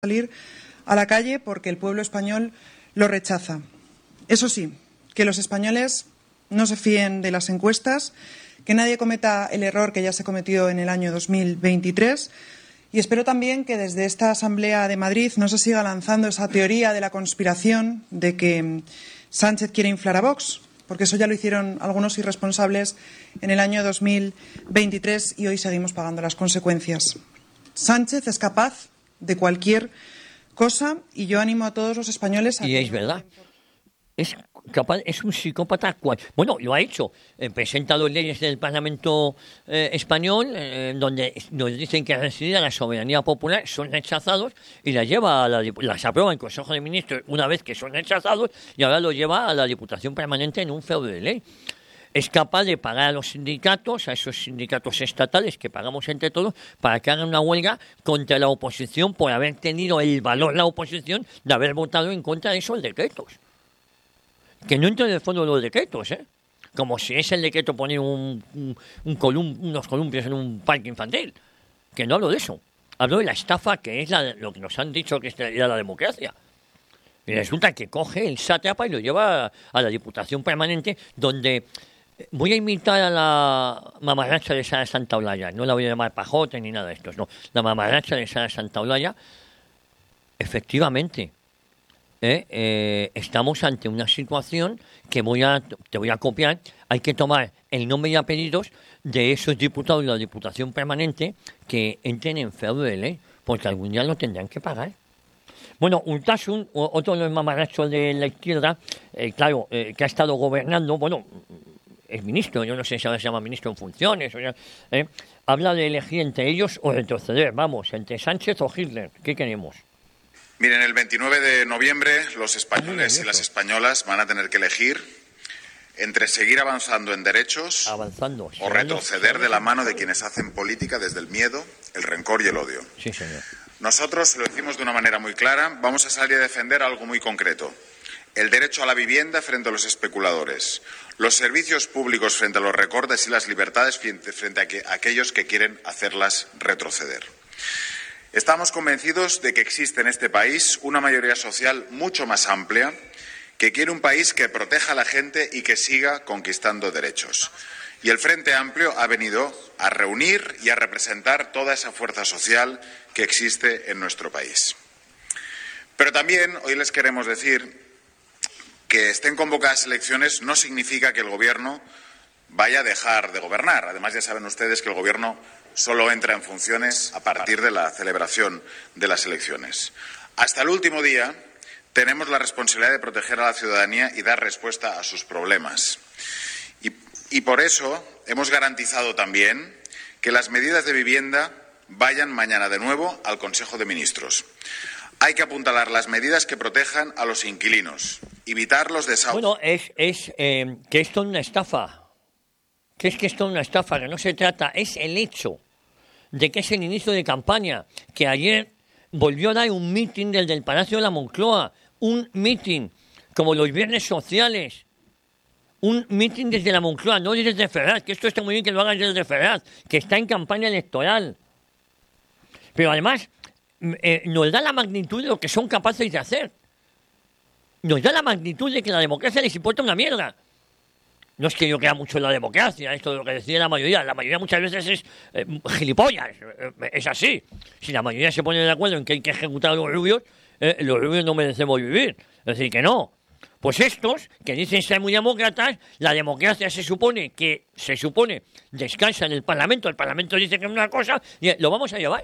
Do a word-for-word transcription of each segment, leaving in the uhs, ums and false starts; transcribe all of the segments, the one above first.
salir a la calle porque el pueblo español lo rechaza. Eso sí, que los españoles no se fíen de las encuestas, que nadie cometa el error que ya se cometió en el año dos mil veintitrés y espero también que desde esta Asamblea de Madrid no se siga lanzando esa teoría de la conspiración de que Sánchez quiere inflar a Vox, porque eso ya lo hicieron algunos irresponsables en el año dos mil veintitrés y hoy seguimos pagando las consecuencias. Sánchez es capaz de cualquier cosa y yo animo a todos los españoles a... Y es verdad, es capaz, es un psicópata. Bueno, lo ha hecho, eh, presenta las leyes del Parlamento eh, español, eh, donde nos dicen que reside la soberanía popular, son rechazados y las lleva a la, las aprueba en Consejo de Ministros una vez que son rechazados y ahora lo lleva a la Diputación Permanente en un feudo de ley. Es capaz de pagar a los sindicatos, a esos sindicatos estatales que pagamos entre todos, para que hagan una huelga contra la oposición por haber tenido el valor, la oposición, de haber votado en contra de esos decretos. Que no entro en el fondo de los decretos, ¿eh? Como si es el decreto poner un, un, un colum, unos columpios en un parque infantil. Que no hablo de eso. Hablo de la estafa que es la, lo que nos han dicho que era la democracia. Y resulta que coge el sátrapa y lo lleva a, a la Diputación Permanente, donde... Voy a imitar a la mamarracha de Sara Santaolalla. No la voy a llamar pajote ni nada de estos, no. La mamarracha de Sara Santaolalla, efectivamente, eh, eh, estamos ante una situación que voy a, te voy a copiar. Hay que tomar el nombre y apellidos de esos diputados de la Diputación Permanente que entren en feudo de ley, porque algún día lo tendrán que pagar. Bueno, Urtasun, otro de los mamarrachos de la izquierda, eh, claro, eh, que ha estado gobernando, bueno... es ministro, yo no sé si ahora se llama ministro en funciones, o sea, ¿eh? Habla de elegir entre ellos o retroceder, vamos, entre Sánchez o Hitler, ¿qué queremos? Miren, el veintinueve de noviembre los españoles y las españolas van a tener que elegir entre seguir avanzando en derechos avanzando, o retroceder de la mano de quienes hacen política desde el miedo, el rencor y el odio. Sí, señor. Nosotros, lo decimos de una manera muy clara, vamos a salir a defender algo muy concreto. El derecho a la vivienda frente a los especuladores, los servicios públicos frente a los recortes y las libertades frente a, que, a aquellos que quieren hacerlas retroceder. Estamos convencidos de que existe en este país una mayoría social mucho más amplia que quiere un país que proteja a la gente y que siga conquistando derechos. Y el Frente Amplio ha venido a reunir y a representar toda esa fuerza social que existe en nuestro país. Pero también hoy les queremos decir que estén convocadas elecciones no significa que el Gobierno vaya a dejar de gobernar. Además, ya saben ustedes que el Gobierno solo entra en funciones a partir de la celebración de las elecciones. Hasta el último día tenemos la responsabilidad de proteger a la ciudadanía y dar respuesta a sus problemas. Y, y por eso hemos garantizado también que las medidas de vivienda vayan mañana de nuevo al Consejo de Ministros. Hay que apuntalar las medidas que protejan a los inquilinos, evitar los desahucios. Bueno, es, es eh, que esto es una estafa, que es que esto es una estafa, que no se trata, es el hecho de que es el inicio de campaña, que ayer volvió a dar un mitin desde el Palacio de la Moncloa, un mitin como los viernes sociales, un mitin desde la Moncloa, no desde Ferraz, que esto está muy bien que lo hagan desde Ferraz, que está en campaña electoral. Pero además... Eh, nos da la magnitud de lo que son capaces de hacer. Nos da la magnitud de que la democracia les importa una mierda. No es que yo crea mucho en la democracia, esto de lo que decide la mayoría. La mayoría muchas veces es eh, gilipollas. Eh, es así. Si la mayoría se pone de acuerdo en que hay que ejecutar a los rubios, eh, los rubios no merecemos vivir. Es decir, que no. Pues estos, que dicen ser muy demócratas, la democracia se supone que, se supone, descansa en el Parlamento. El Parlamento dice que es una cosa y lo vamos a llevar.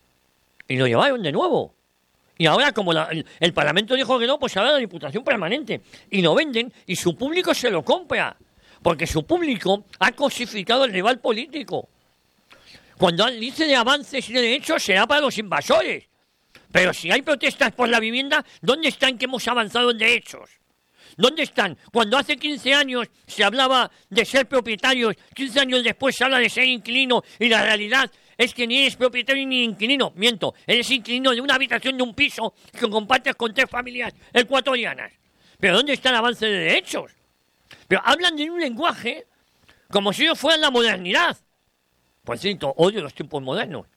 Y lo llevaron de nuevo. Y ahora, como la, el, el Parlamento dijo que no, pues ahora la Diputación Permanente. Y lo venden y su público se lo compra. Porque su público ha cosificado al rival político. Cuando dice de avances y de derechos, será para los invasores. Pero si hay protestas por la vivienda, ¿dónde están que hemos avanzado en derechos? ¿Dónde están? Cuando hace quince años se hablaba de ser propietarios, quince años después se habla de ser inquilino y la realidad es que ni eres propietario ni inquilino. Miento, eres inquilino de una habitación de un piso que compartes con tres familias ecuatorianas. ¿Pero dónde está el avance de derechos? Pero hablan de un lenguaje como si ellos fueran la modernidad. Por cierto, odio los tiempos modernos.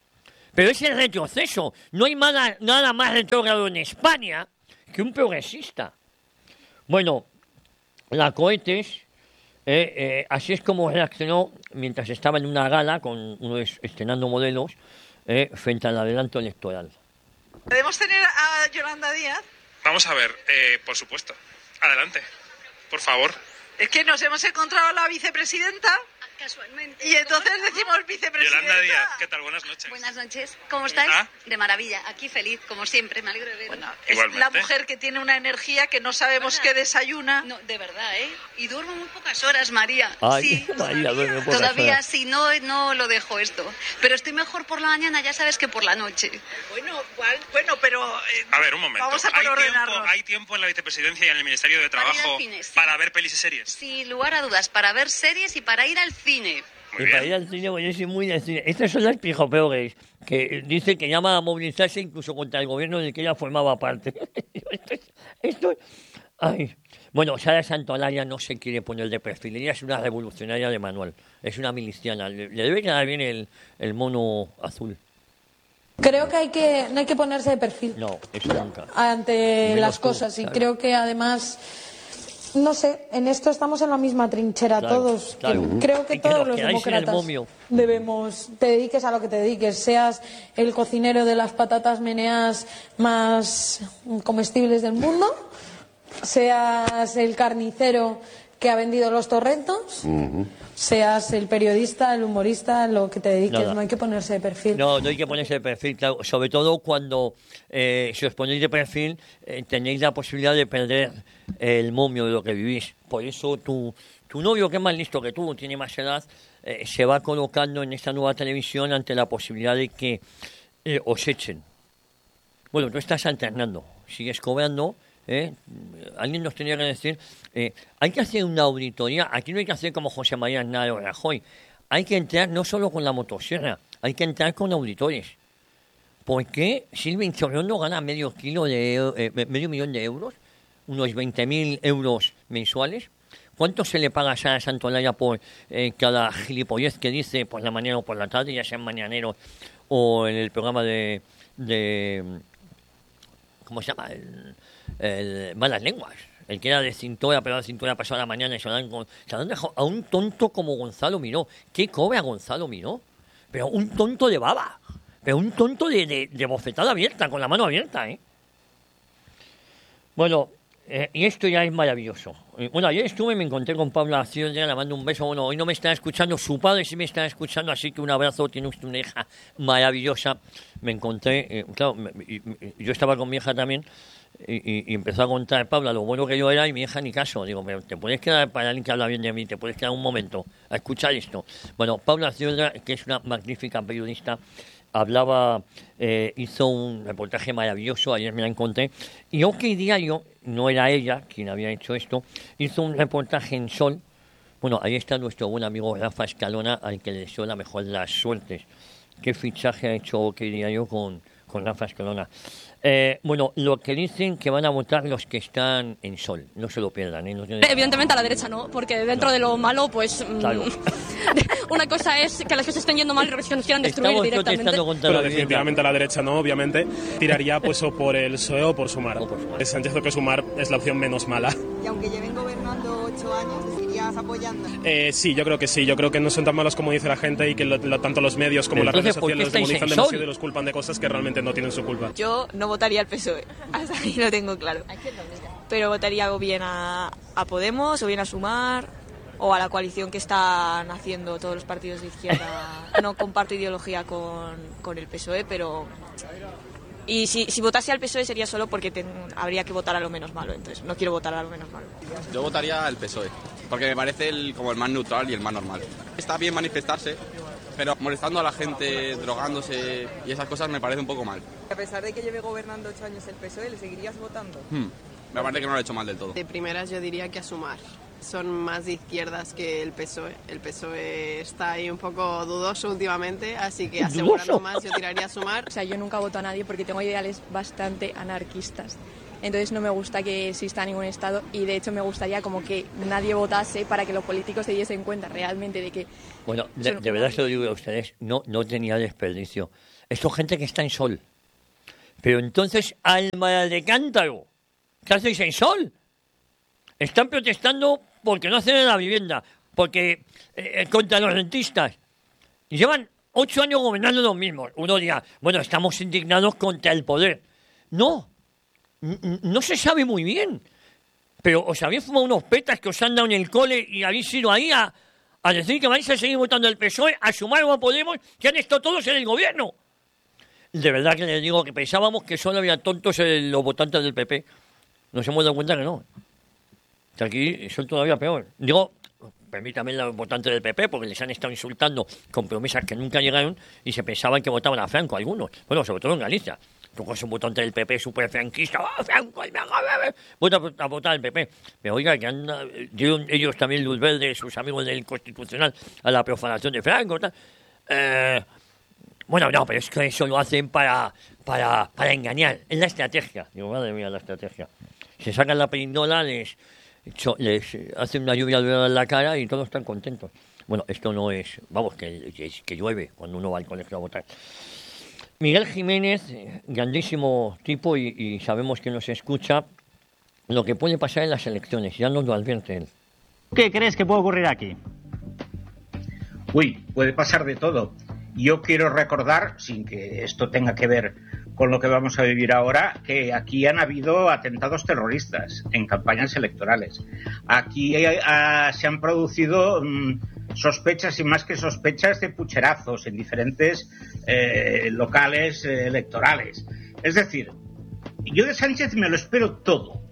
Pero es el retroceso. No hay nada, nada más retrógrado en España que un progresista. Bueno, la Cohetes, eh, eh, así es como reaccionó mientras estaba en una gala con uno estrenando modelos eh, frente al adelanto electoral. ¿Podemos tener a Yolanda Díaz? Vamos a ver, eh, por supuesto. Adelante, por favor. Es que nos hemos encontrado a la vicepresidenta. Casualmente. Y entonces decimos vicepresidenta. Yolanda Díaz, ¿qué tal? Buenas noches. Buenas noches. ¿Cómo estáis? ¿Ah? De maravilla. Aquí feliz, como siempre. Me alegro de ver. Bueno, Igualmente. es la mujer que tiene una energía que no sabemos qué desayuna. No, de verdad, ¿eh? Y duermo muy pocas horas, María. Ay, sí, María, duerme pocas todavía horas. sí, no, no lo dejo esto. Pero estoy mejor por la mañana, ya sabes, que por la noche. Bueno, ¿cuál? Bueno, pero... eh, A ver, un momento. Vamos a ¿Hay, tiempo, ordenarnos. ¿Hay tiempo en la vicepresidencia y en el Ministerio de Para ir Trabajo al cine, sí. para ver pelis y series? Sin lugar a dudas, para ver series y para ir al cine. Muy Y para ir bien. al cine, bueno, yo soy muy del cine. Estas son las pijopeores, que dice que llama a movilizarse incluso contra el gobierno del que ella formaba parte. esto es, esto es- ay. Bueno, Sara Santolaya no se quiere poner de perfil. Ella es una revolucionaria de manual. Es una miliciana. Le, le debe quedar bien el, el mono azul. Creo que hay que no hay que ponerse de perfil No, eso nunca. ante Menos las tú, cosas y claro. creo que además no sé, en esto estamos en la misma trinchera Claro, todos. claro. Creo que Y que todos nos los quedáis en el demócratas momio. debemos, te dediques a lo que te dediques, seas el cocinero de las patatas meneas más comestibles del mundo, seas el carnicero que ha vendido los torrentos, seas el periodista, el humorista, lo que te dediques, Nada. no hay que ponerse de perfil. No, no hay que ponerse de perfil, claro. Sobre todo cuando, eh, si os ponéis de perfil, eh, tenéis la posibilidad de perder el momio de lo que vivís. Por eso tu, tu novio, que es más listo que tú, tiene más edad, eh, se va colocando en esta nueva televisión ante la posibilidad de que eh, os echen. Bueno, tú estás alternando, sigues cobrando. ¿eh? Alguien nos tenía que decir, eh, hay que hacer una auditoría. Aquí no hay que hacer como José María Aznar o Rajoy. Hay que entrar no solo con la motosierra, hay que entrar con auditores. ¿Por qué Silvia Inchorrondo gana medio kilo de eu- eh, medio millón de euros? Unos veinte mil euros mensuales. ¿Cuánto se le paga a Sara Santolaya por eh, cada gilipollez que dice por la mañana o por la tarde, ya sea en Mañanero o en el programa de... de ¿cómo se llama? El, el Malas Lenguas. El que era de cintura, pero de cintura pasó a la mañana y se lo han, con- se lo han dejado a un tonto como Gonzalo Miró. ¿Qué cobra Gonzalo Miró? Pero un tonto de baba. Pero un tonto de, de, de bofetada abierta, con la mano abierta, ¿eh? Bueno, eh, y esto ya es maravilloso. Eh, Bueno, ayer estuve y me encontré con Paula Ciudad, le mando un beso. Bueno, hoy no me está escuchando, su padre sí me está escuchando, así que un abrazo, tiene usted una hija maravillosa. Me encontré, eh, claro, me- y- y- yo estaba con mi hija también, y, y- y empezó a contar Paula lo bueno que yo era, y mi hija ni caso. Digo, pero te puedes quedar, para alguien que habla bien de mí, te puedes quedar un momento a escuchar esto. Bueno, Paula Ciudad, que es una magnífica periodista, hablaba, eh, hizo un reportaje maravilloso, ayer me la encontré, y OK Diario, no era ella quien había hecho esto, hizo un reportaje en Sol. Bueno, ahí está nuestro buen amigo Rafa Escalona, al que le deseo la mejor de las suertes. ¿Qué fichaje ha hecho OK Diario con, con Rafa Escalona? Eh, bueno, lo que dicen que van a votar los que están en Sol, no se lo pierdan, ¿eh? No tiene- Evidentemente a la derecha no, porque dentro de lo malo, pues mm, Claro. una cosa es que las cosas estén yendo mal y otra cosa es que nos quieran destruir Estamos directamente. protestando contra Pero la vivienda. definitivamente a la derecha no, obviamente. Tiraría pues o por el P S O E o por Sumar. O por Sumar. Sánchez o que Sumar es la opción menos mala. Y aunque lleven gobernando ocho años, ¿les irías apoyando? Eh, sí, yo creo que sí. Yo creo que no son tan malos como dice la gente y que lo- lo- tanto los medios como las Entonces, redes ¿por qué sociales los estáis demonizan en demasiado Sol? y los culpan de cosas que realmente no tienen su culpa. Yo no votaría al P S O E, hasta ahí lo tengo claro. Pero votaría o bien a, a Podemos, o bien a Sumar, o a la coalición que están haciendo todos los partidos de izquierda. No comparto ideología con, con el P S O E, pero... Y si, si votase al P S O E sería solo porque ten- habría que votar a lo menos malo, entonces no quiero votar a lo menos malo. Yo votaría al P S O E, porque me parece el, como el más neutral y el más normal. Está bien manifestarse, pero molestando a la gente, drogándose y esas cosas me parece un poco mal. A pesar de que lleve gobernando ocho años el P S O E, ¿le seguirías votando? Hmm, Me parece que no lo ha hecho mal del todo. De primeras yo diría que a Sumar. Son más de izquierdas que el P S O E. El P S O E está ahí un poco dudoso últimamente, así que asegurando más yo tiraría a Sumar. O sea, yo nunca voto a nadie porque tengo ideales bastante anarquistas. Entonces no me gusta que exista ningún Estado y de hecho me gustaría como que nadie votase para que los políticos se diesen cuenta realmente de que... Bueno, de, Son- de verdad se lo digo a ustedes, no, no tenía desperdicio. Esto es gente que está en Sol. Pero entonces, Alma de Cántaro, ¿qué hacéis en Sol? Están protestando porque no hacen la vivienda, porque eh, contra los rentistas. Llevan ocho años gobernando los mismos. Uno dirá, bueno, estamos indignados contra el poder. No, no se sabe muy bien. Pero os habéis fumado unos petas que os han dado en el cole y habéis ido ahí a, a decir que vais a seguir votando al P S O E, a Sumar o a Podemos, que han estado todos en el gobierno. De verdad que les digo que pensábamos que solo había tontos en los votantes del P P. Nos hemos dado cuenta que no. Que aquí son todavía peor. Digo, permítame los votantes del P P, porque les han estado insultando con promesas que nunca llegaron y se pensaban que votaban a Franco algunos. Bueno, sobre todo en Galicia. Tú con un votante del P P súper franquista, ¡oh, Franco, el mejor! Vota a votar al P P. Pero oiga, que han, dieron ellos también luz verde, sus amigos del Constitucional, a la profanación de Franco. Tal. Eh, bueno, no, pero es que eso lo hacen para, para, para engañar. Es la estrategia. Digo, madre mía, la estrategia. Se sacan la perindola, les, les hacen una lluvia de en la cara y todos están contentos. Bueno, esto no es... Vamos, que, que, que llueve cuando uno va al colegio a votar. Miguel Jiménez, grandísimo tipo y, y sabemos que nos escucha, lo que puede pasar en las elecciones, ya nos lo advierte él. ¿Qué crees que puede ocurrir aquí? Uy, puede pasar de todo. Yo quiero recordar, sin que esto tenga que ver con lo que vamos a vivir ahora, que aquí han habido atentados terroristas en campañas electorales. Aquí eh, eh, se han producido mmm, sospechas y más que sospechas de pucherazos en diferentes eh, locales eh, electorales. Es decir, yo de Sánchez me lo espero todo,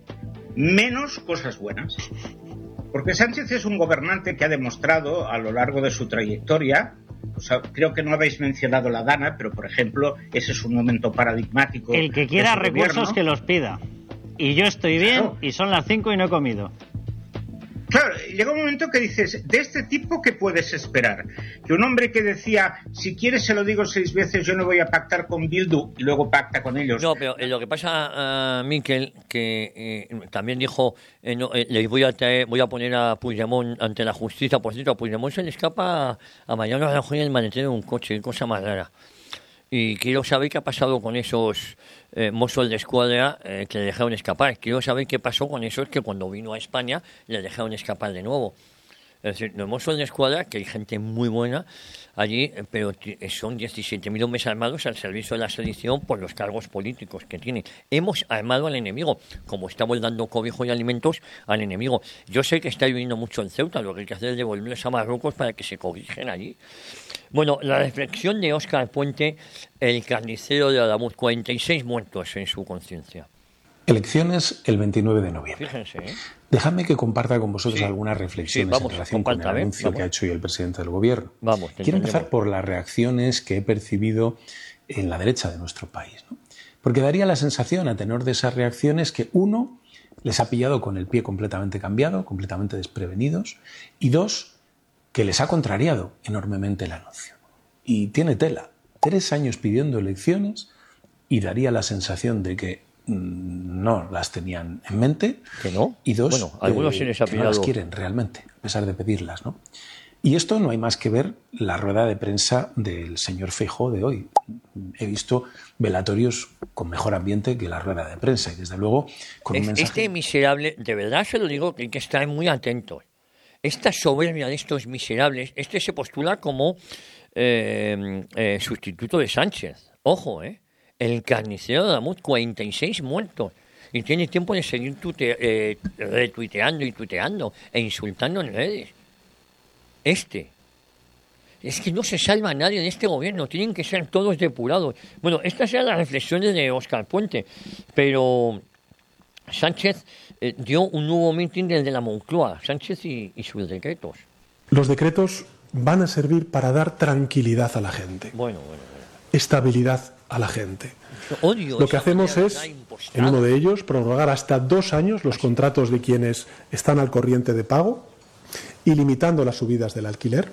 menos cosas buenas. Porque Sánchez es un gobernante que ha demostrado a lo largo de su trayectoria, o sea, creo que no habéis mencionado la Dana, pero por ejemplo, ese es un momento paradigmático. El que quiera recursos gobierno. Que los pida. Y yo estoy bien, claro. Y son las cinco y no he comido. Claro, llega un momento que dices, de este tipo, ¿qué puedes esperar? Que un hombre que decía, si quieres se lo digo seis veces, yo no voy a pactar con Bildu, y luego pacta con ellos. No, pero eh, lo que pasa, uh, Miquel, que eh, también dijo, eh, no, eh, les voy a traer, voy a poner a Puigdemont ante la justicia. Por cierto, a Puigdemont se le escapa a, a Mariano Rajoy en el maletero de un coche, qué cosa más rara. Y quiero saber qué ha pasado con esos eh, mozos de escuadra eh, que le dejaron escapar. Quiero saber qué pasó con esos que cuando vino a España le dejaron escapar de nuevo. Es decir, los mozos de escuadra, que hay gente muy buena allí, pero son diecisiete mil hombres armados al servicio de la selección por los cargos políticos que tienen. Hemos armado al enemigo, como estamos dando cobijo y alimentos al enemigo. Yo sé que está viviendo mucho en Ceuta, lo que hay que hacer es devolverles a Marruecos para que se cobijen allí. Bueno, la reflexión de Óscar Puente, el carnicero de Adamuz, cuarenta y seis muertos en su conciencia. Elecciones el veintinueve de noviembre. Fíjense, ¿eh? Dejadme que comparta con vosotros sí. algunas reflexiones sí, vamos, en relación con el anuncio vamos. que ha hecho hoy el presidente del Gobierno. Vamos, Quiero empezar por las reacciones que he percibido en la derecha de nuestro país, ¿no? Porque daría la sensación, a tenor de esas reacciones, que uno, les ha pillado con el pie completamente cambiado, completamente desprevenidos, y dos, que les ha contrariado enormemente el anuncio. Y tiene tela. Tres años pidiendo elecciones y daría la sensación de que mmm, no las tenían en mente. ¿Que no? Y dos, bueno, algunos eh, sí les ha que no las quieren realmente, a pesar de pedirlas, ¿no? Y esto no hay más que ver la rueda de prensa del señor Feijóo de hoy. He visto velatorios con mejor ambiente que la rueda de prensa y desde luego con un mensaje... Este miserable, de verdad se lo digo, que hay que estar muy atentos. Esta soberbia de estos miserables, este se postula como eh, eh, sustituto de Sánchez. Ojo, ¿eh? El carnicero de Adamuz, cuarenta y seis muertos. Y tiene tiempo de seguir tute, eh, retuiteando y tuiteando e insultando en redes. Este. Es que no se salva a nadie de este gobierno. Tienen que ser todos depurados. Bueno, estas eran las reflexiones de Óscar Puente. Pero Sánchez eh, dio un nuevo mitin desde la Moncloa. Sánchez y, y sus decretos. Los decretos van a servir para dar tranquilidad a la gente. Bueno, bueno, bueno. Estabilidad a la gente. Odio Lo que hacemos es, en uno de ellos, prorrogar hasta dos años los contratos de quienes están al corriente de pago y limitando las subidas del alquiler.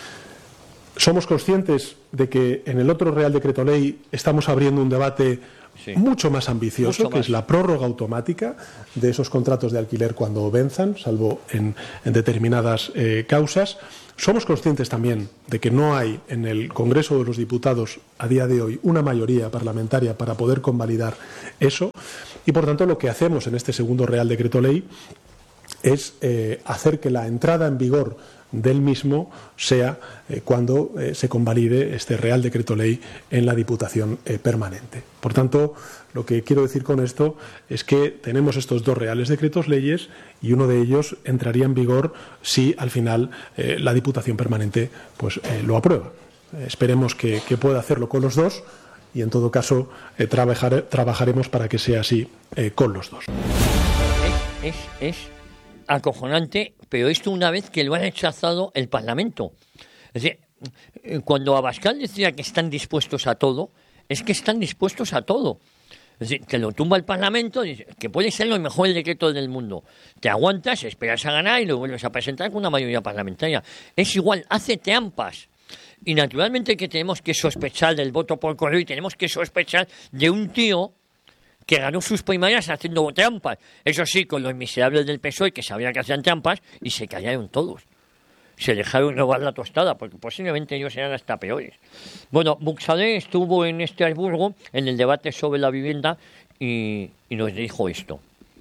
Somos conscientes de que en el otro Real Decreto Ley estamos abriendo un debate sí. mucho más ambicioso, Mucho que más. es la prórroga automática de esos contratos de alquiler cuando venzan, salvo en, en determinadas eh, causas. Somos conscientes también de que no hay en el Congreso de los Diputados a día de hoy una mayoría parlamentaria para poder convalidar eso y, por tanto, lo que hacemos en este segundo Real Decreto Ley es eh, hacer que la entrada en vigor del mismo sea eh, cuando eh, se convalide este Real Decreto Ley en la Diputación eh, permanente. Por tanto, lo que quiero decir con esto es que tenemos estos dos Reales Decretos Leyes y uno de ellos entraría en vigor si al final eh, la Diputación permanente pues, eh, lo aprueba. Eh, esperemos que, que pueda hacerlo con los dos y, en todo caso, eh, trabajar, trabajaremos para que sea así eh, con los dos. Es, es, es acojonante, pero esto una vez que lo ha rechazado el Parlamento. Es decir, cuando Abascal decía que están dispuestos a todo, es que están dispuestos a todo. Es decir, que lo tumba el Parlamento, dice que puede ser lo mejor el decreto del mundo. Te aguantas, esperas a ganar y lo vuelves a presentar con una mayoría parlamentaria. Es igual, hace trampas. Y naturalmente que tenemos que sospechar del voto por correo y tenemos que sospechar de un tío que ganó sus primarias haciendo trampas. Eso sí, con los miserables del P S O E que sabían que hacían trampas y se callaron todos. Se dejaron robar la tostada, porque posiblemente ellos eran hasta peores. Bueno, Buxadé estuvo en Estrasburgo en el debate sobre la vivienda y, y nos dijo esto.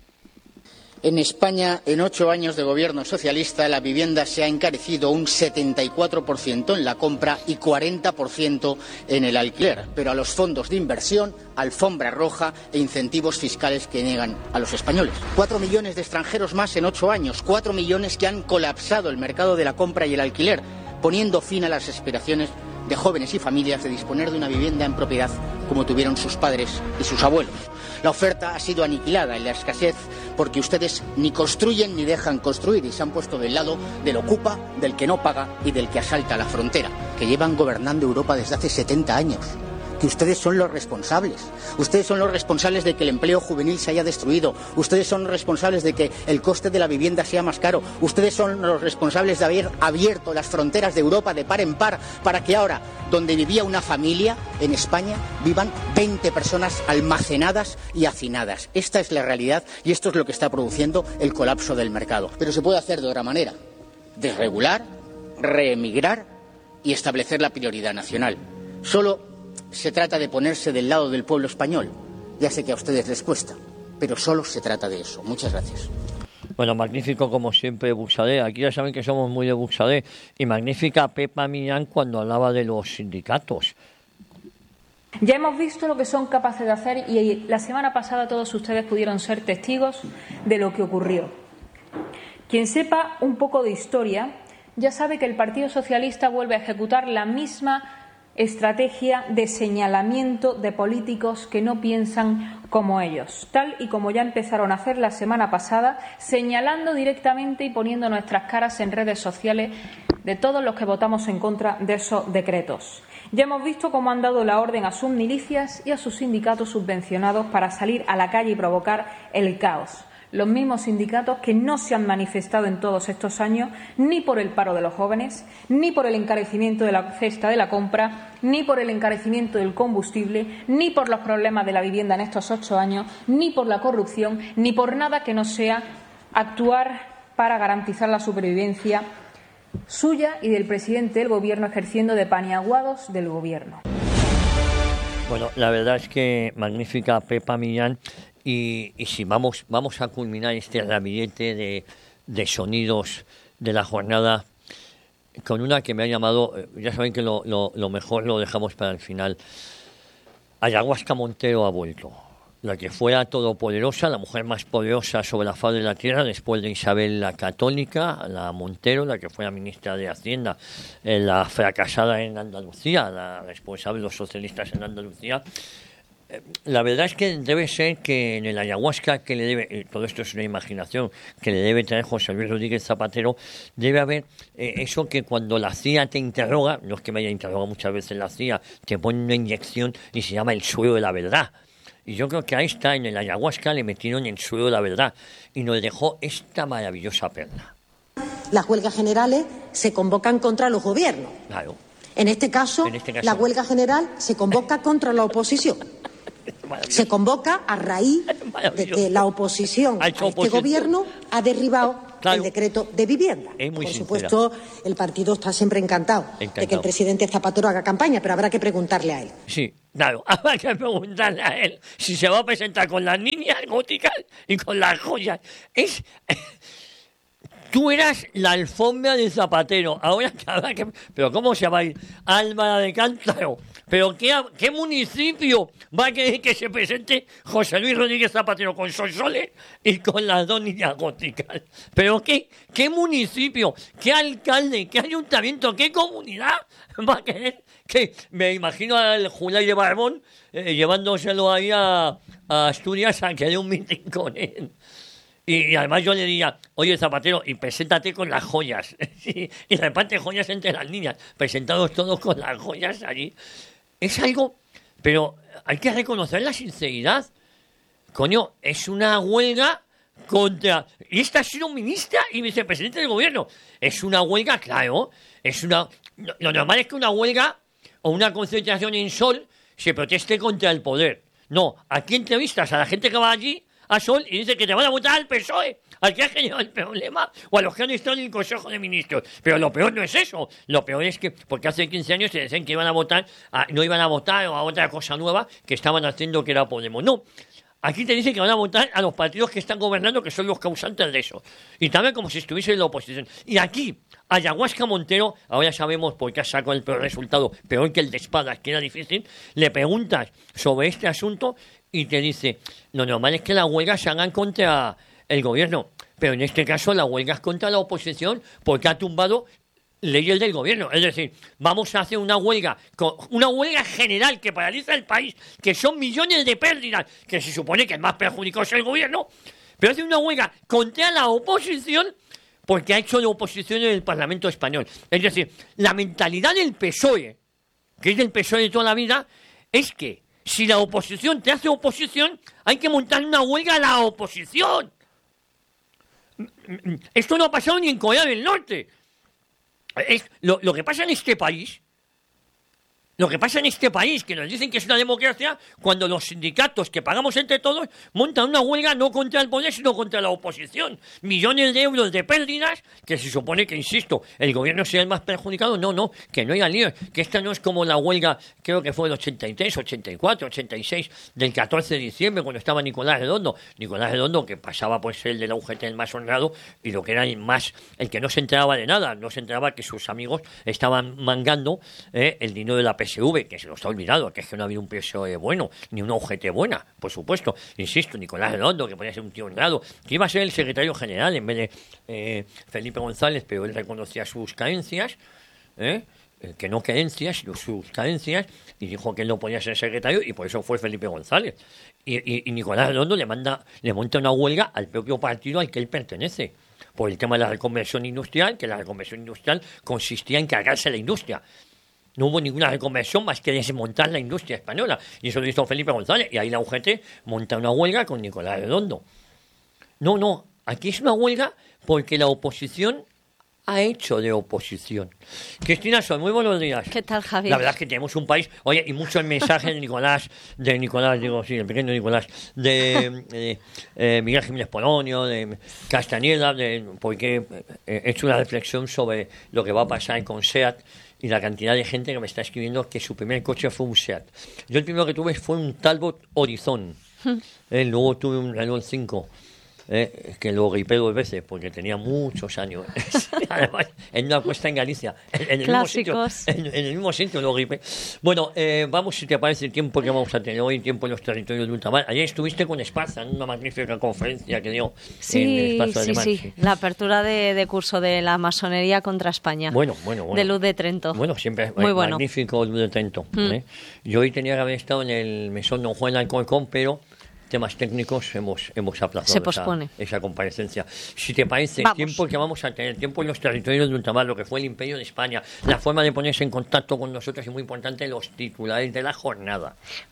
En España, en ocho años de gobierno socialista, la vivienda se ha encarecido un setenta y cuatro por ciento en la compra y cuarenta por ciento en el alquiler. Pero a los fondos de inversión, alfombra roja e incentivos fiscales que niegan a los españoles. Cuatro millones de extranjeros más en ocho años. Cuatro millones que han colapsado el mercado de la compra y el alquiler, poniendo fin a las aspiraciones de jóvenes y familias de disponer de una vivienda en propiedad como tuvieron sus padres y sus abuelos. La oferta ha sido aniquilada en la escasez porque ustedes ni construyen ni dejan construir y se han puesto del lado del ocupa, del que no paga y del que asalta la frontera, que llevan gobernando Europa desde hace setenta años. Que ustedes son los responsables. Ustedes son los responsables de que el empleo juvenil se haya destruido. Ustedes son los responsables de que el coste de la vivienda sea más caro. Ustedes son los responsables de haber abierto las fronteras de Europa de par en par para que ahora, donde vivía una familia en España, vivan veinte personas almacenadas y hacinadas. Esta es la realidad y esto es lo que está produciendo el colapso del mercado. Pero se puede hacer de otra manera. Desregular, reemigrar y establecer la prioridad nacional. Solo se trata de ponerse del lado del pueblo español. Ya sé que a ustedes les cuesta, pero solo se trata de eso. Muchas gracias. Bueno, magnífico como siempre Buxadé. Aquí ya saben que somos muy de Buxadé. Y magnífica Pepa Millán cuando hablaba de los sindicatos. Ya hemos visto lo que son capaces de hacer y la semana pasada todos ustedes pudieron ser testigos de lo que ocurrió. Quien sepa un poco de historia ya sabe que el Partido Socialista vuelve a ejecutar la misma estrategia de señalamiento de políticos que no piensan como ellos, tal y como ya empezaron a hacer la semana pasada, señalando directamente y poniendo nuestras caras en redes sociales de todos los que votamos en contra de esos decretos. Ya hemos visto cómo han dado la orden a sus milicias y a sus sindicatos subvencionados para salir a la calle y provocar el caos. Los mismos sindicatos que no se han manifestado en todos estos años ni por el paro de los jóvenes, ni por el encarecimiento de la cesta de la compra, ni por el encarecimiento del combustible, ni por los problemas de la vivienda en estos ocho años, ni por la corrupción, ni por nada que no sea actuar para garantizar la supervivencia suya y del presidente del Gobierno ejerciendo de paniaguados del Gobierno. Bueno, la verdad es que magnífica Pepa Millán. Y, y si vamos vamos a culminar este ramillete de, de sonidos de la jornada con una que me ha llamado, ya saben que lo, lo, lo mejor lo dejamos para el final. Ayahuasca Montero ha vuelto, la que fuera todopoderosa, la mujer más poderosa sobre la faz de la tierra después de Isabel la Católica, la Montero, la que fuera ministra de Hacienda, eh, la fracasada en Andalucía, la responsable de los socialistas en Andalucía. La verdad es que debe ser que en el ayahuasca que le debe, todo esto es una imaginación, que le debe traer José Luis Rodríguez Zapatero, debe haber eh, eso que cuando la C I A te interroga, no es que me haya interrogado muchas veces la C I A, te pone una inyección y se llama el suero de la verdad. Y yo creo que a esta, en el ayahuasca, le metieron el suero de la verdad y nos dejó esta maravillosa perla. Las huelgas generales se convocan contra los gobiernos. Claro. En este caso, En este caso la huelga general se convoca contra la oposición. Se convoca a raíz de que la oposición a este oposición. gobierno ha derribado claro. el decreto de vivienda. Es muy Por sincera. supuesto, el partido está siempre encantado, encantado de que el presidente Zapatero haga campaña, pero habrá que preguntarle a él. Sí, claro, habrá que preguntarle a él si se va a presentar con las niñas góticas y con las joyas. Es... Tú eras la alfombra de Zapatero, ahora que habrá que... ¿Pero cómo se va a ir? Álvaro de Cántaro. ¿Pero qué, qué municipio va a querer que se presente José Luis Rodríguez Zapatero con Sonsoles y con las dos niñas góticas? ¿Pero qué, qué municipio, qué alcalde, qué ayuntamiento, qué comunidad va a querer que... Me imagino al Julay de Barbón eh, llevándoselo ahí a, a Asturias a que dé un mitin con él. Y, y además yo le diría, oye Zapatero, y preséntate con las joyas. y reparte joyas entre las niñas, presentados todos con las joyas allí. Es algo, pero hay que reconocer la sinceridad. Coño, es una huelga contra... Y esta ha sido ministra y vicepresidente del gobierno. Es una huelga, claro, es una... Lo normal es que una huelga o una concentración en Sol se proteste contra el poder. No, aquí entrevistas a la gente que va allí a Sol y dice que te van a votar al P S O E, al que ha generado el problema, o a los que han estado en el Consejo de Ministros. Pero lo peor no es eso. Lo peor es que, porque hace quince años se decían que iban a votar, a, no iban a votar o a otra cosa nueva que estaban haciendo que era Podemos. No. Aquí te dicen que van a votar a los partidos que están gobernando, que son los causantes de eso. Y también como si estuviese en la oposición. Y aquí, Ayahuasca Montero, ahora sabemos por qué ha sacado el peor resultado, peor que el de Espadas, que era difícil, le preguntas sobre este asunto y te dice, lo normal es que las huelgas se hagan contra el gobierno, pero en este caso la huelga es contra la oposición porque ha tumbado leyes del gobierno. Es decir, vamos a hacer una huelga, una huelga general que paraliza el país, que son millones de pérdidas, que se supone que el más perjudicado es el gobierno, pero hace una huelga contra la oposición porque ha hecho de oposición en el Parlamento español. Es decir, la mentalidad del P S O E, que es del P S O E de toda la vida, es que si la oposición te hace oposición, hay que montar una huelga a la oposición. Esto no ha pasado ni en Corea del Norte. Es, lo, lo que pasa en este país, lo que pasa en este país, que nos dicen que es una democracia, cuando los sindicatos que pagamos entre todos montan una huelga no contra el poder, sino contra la oposición. Millones de euros de pérdidas, que se supone que, insisto, el gobierno sea el más perjudicado. No, no, que no haya lío, que esta no es como la huelga, creo que fue el ochenta y tres, ochenta y cuatro, ochenta y seis, del catorce de diciembre, cuando estaba Nicolás Redondo. Nicolás Redondo, que pasaba por ser el de la U G T el más honrado, y lo que era el más, el que no se enteraba de nada, no se enteraba que sus amigos estaban mangando eh, el dinero de la P S V, que se nos ha olvidado, que es que no ha habido un P S O E bueno, ni una U G T buena, por supuesto. Insisto, Nicolás Redondo, que podía ser un tío honrado, que iba a ser el secretario general en vez de eh, Felipe González, pero él reconocía sus carencias, ¿eh? que no carencias, sino sus carencias, y dijo que él no podía ser secretario, y por eso fue Felipe González. Y, y, y Nicolás Redondo le manda, le monta una huelga al propio partido al que él pertenece, por el tema de la reconversión industrial, que la reconversión industrial consistía en cargarse la industria. No hubo ninguna reconversión más que desmontar la industria española. Y eso lo hizo Felipe González. Y ahí la U G T monta una huelga con Nicolás Redondo. No, no. Aquí es una huelga porque la oposición ha hecho de oposición. Cristina Sol, muy buenos días. ¿Qué tal, Javier? La verdad es que tenemos un país... Oye, y muchos mensajes de Nicolás, de Nicolás, digo, sí, el pequeño Nicolás, de eh, eh, Miguel Jiménez Polonio, de Castañeda, de, porque eh, he hecho una reflexión sobre lo que va a pasar con SEAT y la cantidad de gente que me está escribiendo que su primer coche fue un SEAT. Yo el primero que tuve fue un Talbot Horizon. eh, luego tuve un Renault cinco. Eh, que lo gripé dos veces porque tenía muchos años. Además, en una cuesta en Galicia. En, en, el, mismo sitio, en, en el mismo sitio lo gripé. Bueno, eh, vamos, si te parece, el tiempo que vamos a tener hoy, tiempo en los territorios de ultramar. Ayer estuviste con Esparza en una magnífica conferencia que dio sí, en el espacio sí, alemán. Sí, sí, la apertura de, de curso de la masonería contra España. Bueno, bueno, bueno. De Luz de Trento. Bueno, siempre muy eh, bueno. Magnífico Luz de Trento. Mm. ¿eh? Yo hoy tenía que haber estado en el Mesón Don Juan Alcorcón, pero temas técnicos hemos, hemos aplazado Se pospone. esa, esa comparecencia. Si te parece, vamos. tiempo que vamos a tener, tiempo en los territorios de ultramar, lo que fue el Imperio de España, la forma de ponerse en contacto con nosotros es muy importante, los titulares de la jornada.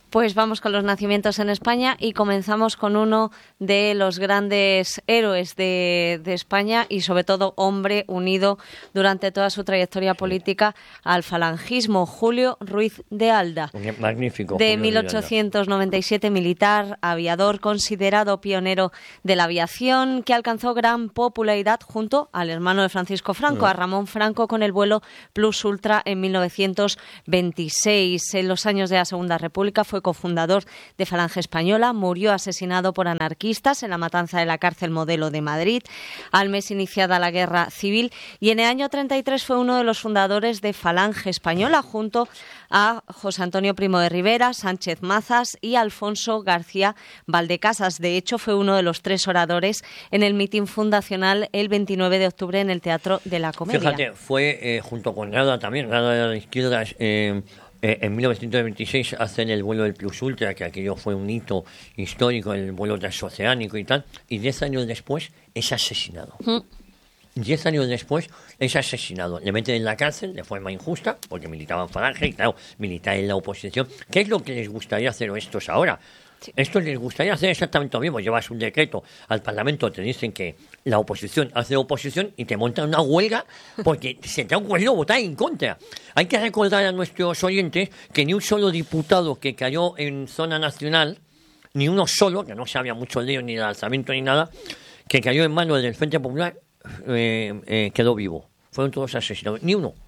Pues vamos con los nacimientos en España y comenzamos con uno de los grandes héroes de, de España y sobre todo hombre unido durante toda su trayectoria política al falangismo, Julio Ruiz de Alda. Magnífico. De mil ochocientos noventa y siete, militar, aviador, considerado pionero de la aviación, que alcanzó gran popularidad junto al hermano de Francisco Franco, a Ramón Franco, con el vuelo Plus Ultra en mil novecientos veintiséis. En los años de la Segunda República fue cofundador de Falange Española, murió asesinado por anarquistas en la matanza de la cárcel Modelo de Madrid, al mes iniciada la Guerra Civil, y en el año treinta y tres fue uno de los fundadores de Falange Española, junto a José Antonio Primo de Rivera, Sánchez Mazas y Alfonso García Valdecasas. De hecho, fue uno de los tres oradores en el mitin fundacional el veintinueve de octubre en el Teatro de la Comedia. Fíjate, fue eh, junto con Rada también, Rada de la izquierda, eh, Eh, en mil novecientos veintiséis hacen el vuelo del Plus Ultra, que aquello fue un hito histórico, el vuelo transoceánico y tal, y diez años después es asesinado. Mm. Diez años después es asesinado. Le meten en la cárcel de forma injusta, porque militaba en Falange, y claro, militar en la oposición. ¿Qué es lo que les gustaría hacer estos ahora? Sí. Esto les gustaría hacer exactamente lo mismo. Llevas un decreto al Parlamento, te dicen que la oposición hace oposición y te montan una huelga porque se te ha ocurrido votar en contra. Hay que recordar a nuestros oyentes que ni un solo diputado que cayó en zona nacional, ni uno solo, que no se había mucho lío ni de alzamiento ni nada, que cayó en manos del Frente Popular, eh, eh, quedó vivo. Fueron todos asesinados. Ni uno.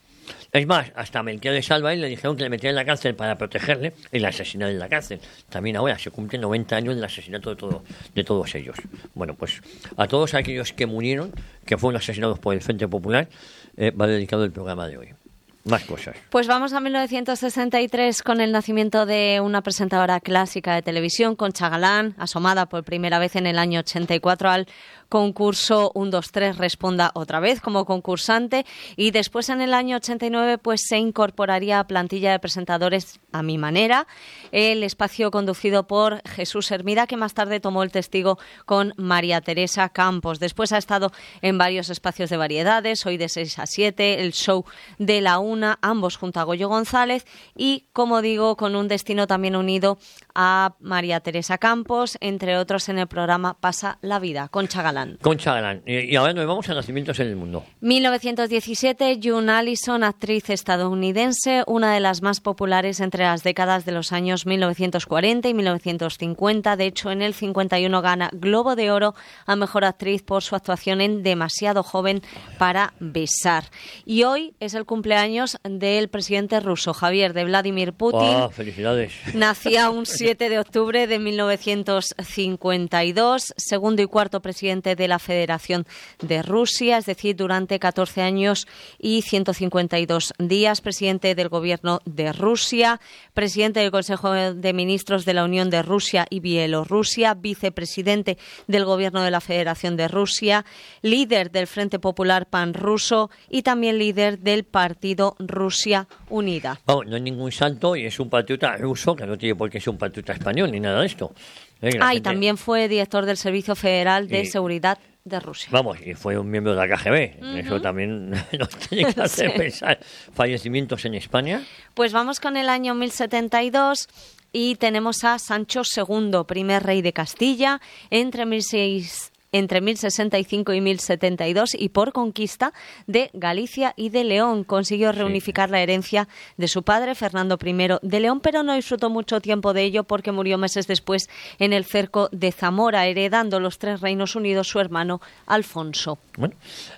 Es más, hasta Melquiades Álvarez le dijeron que le metían en la cárcel para protegerle y le asesinaron en la cárcel. También ahora se cumplen noventa años del asesinato de, todo, de todos ellos. Bueno, pues a todos aquellos que murieron, que fueron asesinados por el Frente Popular, eh, va dedicado el programa de hoy. Más cosas. Pues vamos a mil novecientos sesenta y tres con el nacimiento de una presentadora clásica de televisión, Concha Galán, asomada por primera vez en el año ochenta y cuatro al concurso uno dos tres Responda otra vez como concursante, y después en el año ochenta y nueve pues se incorporaría a plantilla de presentadores A mi manera, el espacio conducido por Jesús Hermida, que más tarde tomó el testigo con María Teresa Campos. Después ha estado en varios espacios de variedades, Hoy de seis a siete, el show de la una, ambos junto a Goyo González, y como digo, con un destino también unido a María Teresa Campos, entre otros en el programa Pasa la vida, Concha Galán. Concha Galán. Y ahora nos vamos a nacimientos en el mundo. mil novecientos diecisiete, June Allison, actriz estadounidense, una de las más populares entre las décadas de los años mil novecientos cuarenta y mil novecientos cincuenta. De hecho, en el cincuenta y uno gana Globo de Oro a Mejor Actriz por su actuación en Demasiado joven para besar. Y hoy es el cumpleaños del presidente ruso, Javier, de Vladimir Putin. ¡Ah, felicidades! Nacía un siete de octubre de mil novecientos cincuenta y dos, segundo y cuarto presidente de la Federación de Rusia, es decir, durante catorce años y ciento cincuenta y dos días, presidente del Gobierno de Rusia, presidente del Consejo de Ministros de la Unión de Rusia y Bielorrusia, vicepresidente del Gobierno de la Federación de Rusia, líder del Frente Popular Panruso y también líder del Partido Rusia Unida. Vamos, no es ningún santo y es un patriota ruso, que no tiene por qué ser un patriota español ni nada de esto. Ah, gente... y también fue director del Servicio Federal de y... Seguridad de Rusia. Vamos, y fue un miembro de la K G B. Uh-huh. Eso también nos tiene que hacer sí. pensar. ¿Fallecimientos en España? Pues vamos con el año mil setenta y dos y tenemos a Sancho segundo, primer rey de Castilla, entre mil seis... entre mil sesenta y cinco y mil setenta y dos, y por conquista de Galicia y de León. Consiguió reunificar sí. la herencia de su padre, Fernando primero de León, pero no disfrutó mucho tiempo de ello porque murió meses después en el cerco de Zamora, heredando los tres reinos unidos su hermano Alfonso. Bueno,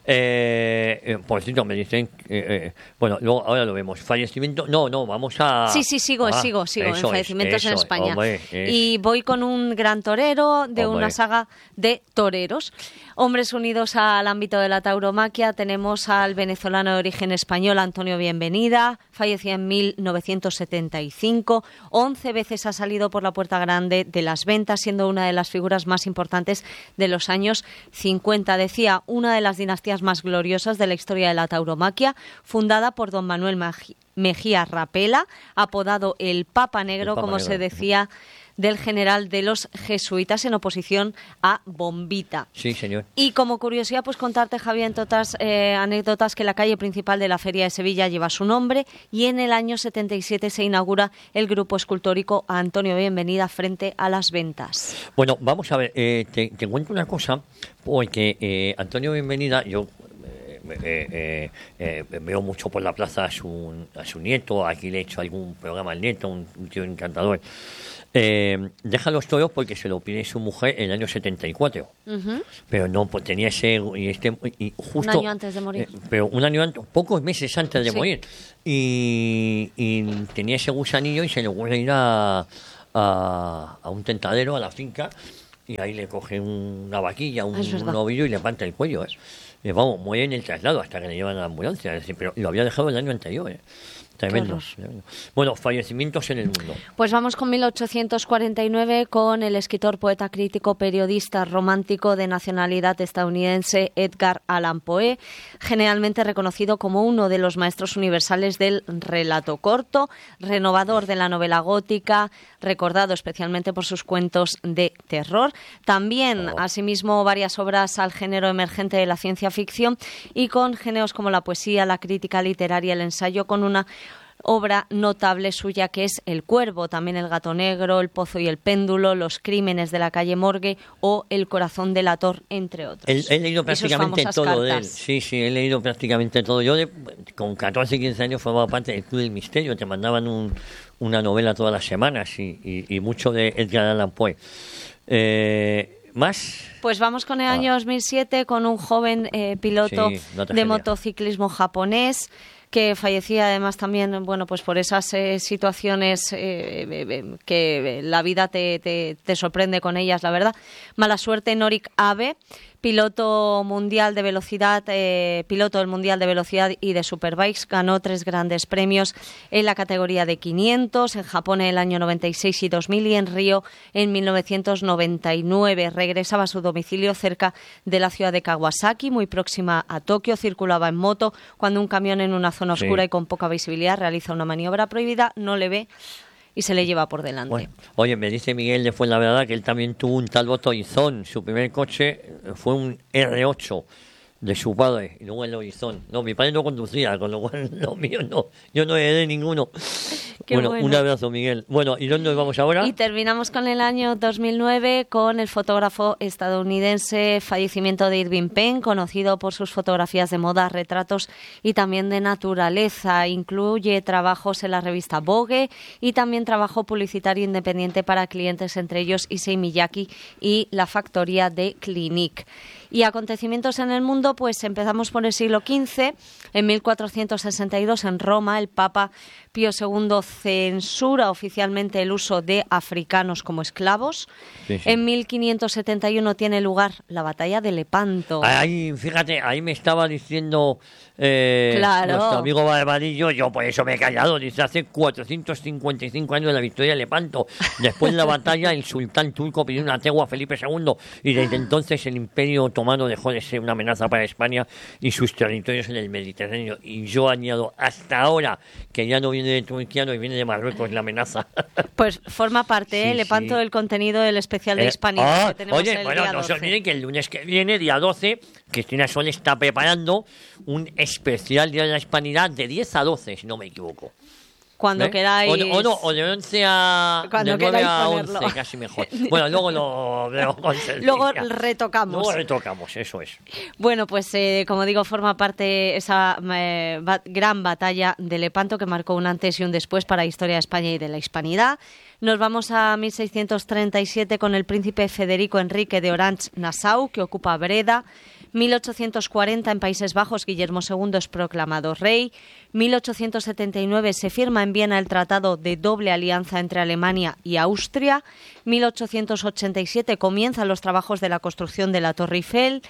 eh, eh, por cierto, me dicen, eh, eh, bueno, luego, ahora lo vemos. Fallecimiento, no, no, vamos a... Sí, sí, sigo, ah, sigo, sigo, en fallecimientos es, en España. Hombre, es... Y voy con un gran torero de hombre. una saga de toreros. Hombres unidos al ámbito de la tauromaquia, tenemos al venezolano de origen español Antonio Bienvenida, fallecía en mil novecientos setenta y cinco, once veces ha salido por la puerta grande de las ventas, siendo una de las figuras más importantes de los años cincuenta. Decía, una de las dinastías más gloriosas de la historia de la tauromaquia, fundada por don Manuel Magi- Mejía Rapela, apodado el Papa Negro, el Papa como Negro. Se decía, del general de los jesuitas en oposición a Bombita. Sí, señor. Y como curiosidad, pues contarte, Javier, en todas eh, anécdotas, que la calle principal de la Feria de Sevilla lleva su nombre y en el año setenta y siete se inaugura el grupo escultórico Antonio Bienvenida frente a las Ventas. Bueno, vamos a ver, eh, te, te cuento una cosa, porque eh, Antonio Bienvenida, yo eh, eh, eh, veo mucho por la plaza a su, a su nieto, aquí le he hecho algún programa al nieto, un, un tío encantador. Eh, deja los toros porque se lo pide su mujer en el año setenta y cuatro. Uh-huh. Pero no, pues tenía ese... Y este, y justo, un año antes de morir. Eh, pero un año antes, pocos meses antes de sí. morir. Y, y tenía ese gusanillo y se le ocurre ir a, a, a un tentadero, a la finca, y ahí le coge una vaquilla, un, un novillo y le planta el cuello. ¿eh? Y vamos, muere en el traslado hasta que le llevan a la ambulancia. Es decir, pero lo había dejado el año anterior. ¿eh? Tremendo, tremendo. Bueno, fallecimientos en el mundo. Pues vamos con mil ochocientos cuarenta y nueve, con el escritor, poeta, crítico, periodista, romántico de nacionalidad estadounidense Edgar Allan Poe, generalmente reconocido como uno de los maestros universales del relato corto, renovador de la novela gótica, recordado especialmente por sus cuentos de terror. También, oh. asimismo, varias obras al género emergente de la ciencia ficción y con géneros como la poesía, la crítica literaria, el ensayo, con una obra notable suya que es El Cuervo, también El Gato Negro, El Pozo y el Péndulo, Los Crímenes de la calle Morgue o El Corazón delator, entre otros. He, he leído prácticamente todo cartas. de él. Sí, sí, he leído prácticamente todo. Yo de, con catorce, quince años formaba parte del Club del Misterio, te mandaban un, una novela todas las semanas y, y, y mucho de Edgar Allan Poe. Eh, ¿Más? Pues vamos con el año ah. dos mil siete, con un joven eh, piloto sí, no de motociclismo japonés, que fallecía además también, bueno, pues por esas eh, situaciones eh, eh, que la vida te, te, te sorprende con ellas, la verdad. Mala suerte, Norik Abe, piloto mundial de velocidad, eh, piloto del Mundial de Velocidad y de Superbikes, ganó tres grandes premios en la categoría de quinientos, en Japón en el año noventa y seis y dos mil y en Río en mil novecientos noventa y nueve. Regresaba a su domicilio cerca de la ciudad de Kawasaki, muy próxima a Tokio. Circulaba en moto cuando un camión en una zona oscura sí. y con poca visibilidad realiza una maniobra prohibida, no le ve y se le lleva por delante. Bueno, oye, me dice Miguel de Fuenlabrada que él también tuvo un Talbot Horizon. Su primer coche fue un R ocho de su padre, y luego el Horizon. No, mi padre no conducía, con lo cual lo mío no. Yo no heredé ninguno. Bueno, bueno, un abrazo, Miguel. Bueno, ¿y dónde vamos ahora? Y terminamos con el año dos mil nueve, con el fotógrafo estadounidense, fallecimiento de Irving Penn, conocido por sus fotografías de moda, retratos y también de naturaleza. Incluye trabajos en la revista Vogue y también trabajo publicitario independiente para clientes, entre ellos Issey Miyake y la factoría de Clinique. Y acontecimientos en el mundo, pues empezamos por el siglo quince. En mil cuatrocientos sesenta y dos, en Roma, el Papa Pío segundo censura oficialmente el uso de africanos como esclavos. Sí, sí. En mil quinientos setenta y uno tiene lugar la batalla de Lepanto. Ahí, fíjate, ahí me estaba diciendo eh, claro. nuestro amigo Barbarillo, yo por eso me he callado, dice, hace cuatrocientos cincuenta y cinco años de la victoria de Lepanto. Después de la batalla, el sultán turco pidió una tregua a Felipe segundo y desde entonces el Imperio Otomano dejó de ser una amenaza para España y sus territorios en el Mediterráneo. Y yo añado, hasta ahora, que ya no viene de Turquía, no viene de Marruecos la amenaza. Pues forma parte, sí, ¿eh? Lepanto, sí. del contenido del especial de eh, Hispanidad ah, que tenemos oye, el bueno, día no doce. se olviden que el lunes que viene, día doce, Cristina Sol está preparando un especial Día de la Hispanidad de diez a doce, si no me equivoco. Cuando ¿Eh? queráis. O, o, no, o de once a, Cuando de nueve a ponerlo. once, casi mejor. Bueno, luego lo veo con Luego retocamos. Luego retocamos, eso es. Bueno, pues eh, como digo, forma parte esa eh, bat, gran batalla de Lepanto que marcó un antes y un después para la historia de España y de la hispanidad. Nos vamos a mil seiscientos treinta y siete con el príncipe Federico Enrique de Orange-Nassau, que ocupa Breda. mil ochocientos cuarenta, en Países Bajos, Guillermo segundo es proclamado rey. mil ochocientos setenta y nueve se firma en Viena el Tratado de Doble Alianza entre Alemania y Austria. mil ochocientos ochenta y siete comienzan los trabajos de la construcción de la Torre Eiffel.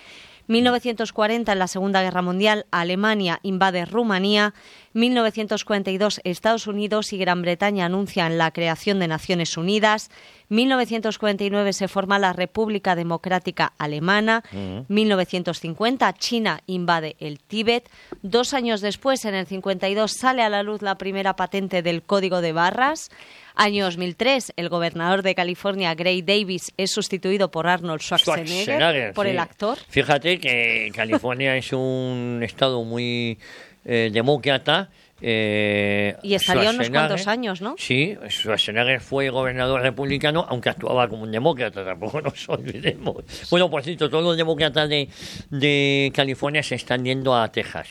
mil novecientos cuarenta, en la Segunda Guerra Mundial, Alemania invade Rumanía. mil novecientos cuarenta y dos, Estados Unidos y Gran Bretaña anuncian la creación de Naciones Unidas. mil novecientos cuarenta y nueve se forma la República Democrática Alemana. Uh-huh. mil novecientos cincuenta, China invade el Tíbet. Dos años después, en el cincuenta y dos, sale a la luz la primera patente del código de barras. Año dos mil tres, el gobernador de California, Gray Davis, es sustituido por Arnold Schwarzenegger, Schwarzenegger por sí. el actor. Fíjate que California es un estado muy eh, demócrata. Eh, y estaría unos cuantos años, ¿no? Sí, Schwarzenegger fue gobernador republicano, aunque actuaba como un demócrata, tampoco nos olvidemos. Bueno, por cierto, todos los demócratas de, de California se están yendo a Texas.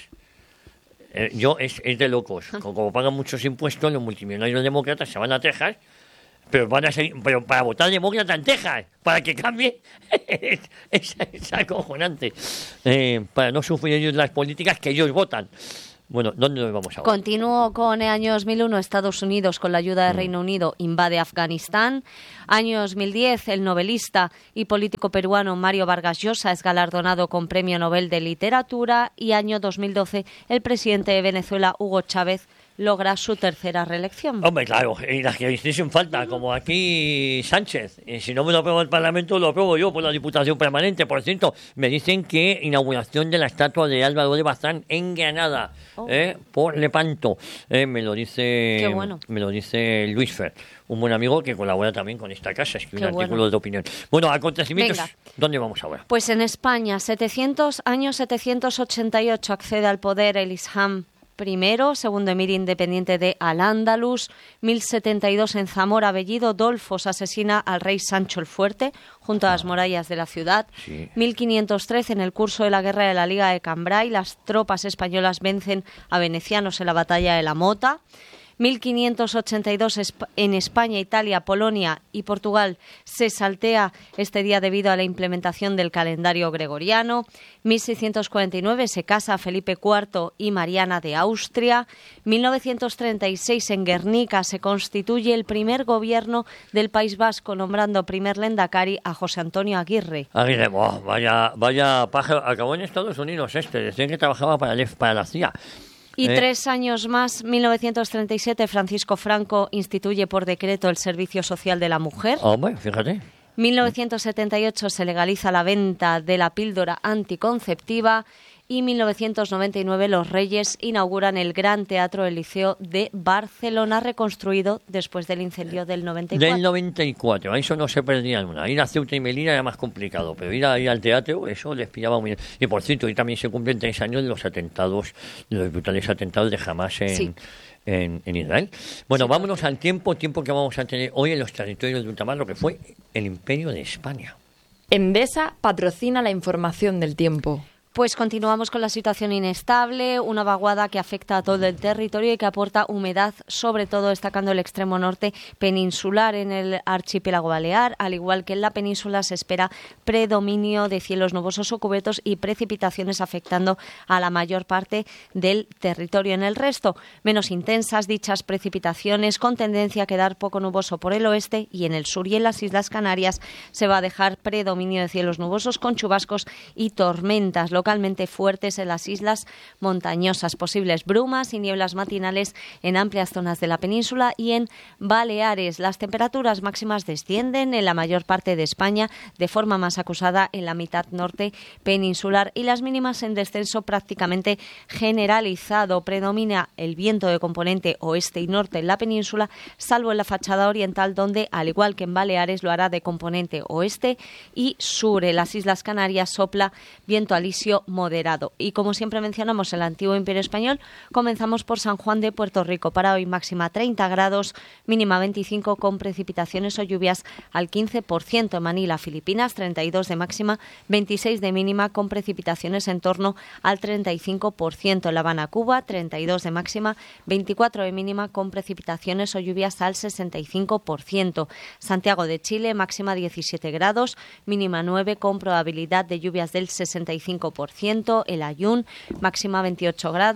Eh, yo, es, es de locos. Como, como pagan muchos impuestos, los multimillonarios demócratas se van a Texas, pero van a ser, pero para votar demócrata en Texas, para que cambie, es, es, es acojonante. Eh, para no sufrir ellos las políticas que ellos votan. Bueno, ¿dónde nos vamos ahora? Continúo con el año dos mil uno, Estados Unidos, con la ayuda del Reino Unido, invade Afganistán. Año dos mil diez, el novelista y político peruano Mario Vargas Llosa es galardonado con Premio Nobel de Literatura. Y año dos mil doce, el presidente de Venezuela, Hugo Chávez, logra su tercera reelección. Hombre, claro, y las que hiciesen falta, como aquí Sánchez. Y si no me lo aprueba el Parlamento, lo apruebo yo por la Diputación Permanente. Por cierto, me dicen que inauguración de la estatua de Álvaro de Bazán en Granada, oh. eh, por Lepanto. Eh, me lo dice Qué bueno. me lo dice Luis Fer, un buen amigo que colabora también con esta casa, escribe un bueno. artículo de opinión. Bueno, acontecimientos, Venga. ¿Dónde vamos ahora? Pues en España, setecientos, año setecientos ochenta y ocho, accede al poder el Isham Primero, segundo emir independiente de Al-Ándalus. mil setenta y dos, en Zamora, Bellido, Dolfos asesina al rey Sancho el Fuerte junto a las murallas de la ciudad. Sí. mil quinientos trece, en el curso de la guerra de la Liga de Cambrai, las tropas españolas vencen a venecianos en la batalla de la Mota. mil quinientos ochenta y dos, en España, Italia, Polonia y Portugal se saltea este día debido a la implementación del calendario gregoriano. mil seiscientos cuarenta y nueve, se casa Felipe cuarto y Mariana de Austria. mil novecientos treinta y seis, en Guernica se constituye el primer gobierno del País Vasco, nombrando primer lendakari a José Antonio Aguirre. Aguirre, oh, vaya, vaya pájaro, acabó en Estados Unidos este, decían que trabajaba para, el, para la C I A. Y eh. tres años más, mil novecientos treinta y siete, Francisco Franco instituye por decreto el Servicio Social de la Mujer. Hombre, oh, fíjate. mil novecientos setenta y ocho se legaliza la venta de la píldora anticonceptiva. Y mil novecientos noventa y nueve, los Reyes inauguran el Gran Teatro del Liceo de Barcelona, reconstruido después del incendio del noventa y cuatro. Del noventa y cuatro, a eso no se perdían una. Ir a Ceuta y Melilla era más complicado, pero ir, a, ir al teatro, eso les pillaba muy bien. Y por cierto, hoy también se cumplen tres años de los atentados, de los brutales atentados de Hamas en... Sí. En, en Israel. Bueno, sí, vámonos al tiempo, tiempo que vamos a tener hoy en los territorios de ultramar, lo que fue el Imperio de España. Endesa patrocina la información del tiempo. Pues continuamos con la situación inestable, una vaguada que afecta a todo el territorio y que aporta humedad, sobre todo destacando el extremo norte peninsular en el archipiélago balear. Al igual que en la península, se espera predominio de cielos nubosos o cubiertos y precipitaciones afectando a la mayor parte del territorio. En el resto, menos intensas dichas precipitaciones, con tendencia a quedar poco nuboso por el oeste, y en el sur y en las Islas Canarias se va a dejar predominio de cielos nubosos con chubascos y tormentas localmente fuertes en las islas montañosas, posibles brumas y nieblas matinales en amplias zonas de la península y en Baleares. Las temperaturas máximas descienden en la mayor parte de España, de forma más acusada en la mitad norte peninsular, y las mínimas en descenso prácticamente generalizado. Predomina el viento de componente oeste y norte en la península, salvo en la fachada oriental, donde, al igual que en Baleares, lo hará de componente oeste y sur. En las Islas Canarias sopla viento alisio moderado. Y como siempre mencionamos el antiguo Imperio Español, comenzamos por San Juan de Puerto Rico. Para hoy, máxima treinta grados, mínima veinticinco, con precipitaciones o lluvias al quince por ciento. En Manila, Filipinas, treinta y dos de máxima, veintiséis de mínima, con precipitaciones en torno al treinta y cinco por ciento. En La Habana, Cuba, treinta y dos de máxima, veinticuatro de mínima, con precipitaciones o lluvias al sesenta y cinco por ciento. Santiago de Chile, máxima diecisiete grados, mínima nueve, con probabilidad de lluvias del sesenta y cinco por ciento. El Ayun, máxima veintiocho grados,